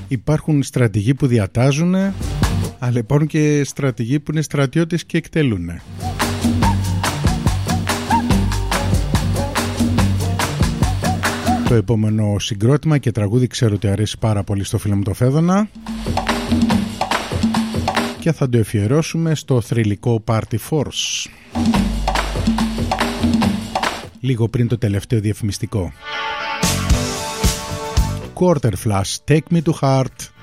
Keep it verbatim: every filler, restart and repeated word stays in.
Υπάρχουν στρατηγοί που διατάζουν, αλλά υπάρχουν και στρατηγοί που είναι στρατιώτες και εκτελούν. Το επόμενο συγκρότημα και τραγούδι ξέρω ότι αρέσει πάρα πολύ στο φίλο μου το Φέδωνα και θα το εφιερώσουμε στο θρυλικό Party Force λίγο πριν το τελευταίο διαφημιστικό. Quarter Flash, Take Me to Heart.